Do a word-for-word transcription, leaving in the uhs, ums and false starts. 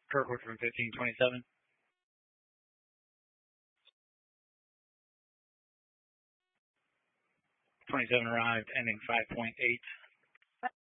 Kirkwood from fifteen twenty-seven. twenty-seven arrived, ending five point eight.